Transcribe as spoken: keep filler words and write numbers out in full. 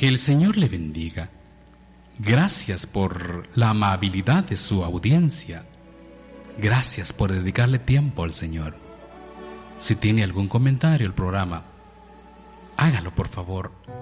Que el Señor le bendiga. Gracias por la amabilidad de su audiencia. Gracias por dedicarle tiempo al Señor. Si tiene algún comentario al programa, hágalo por favor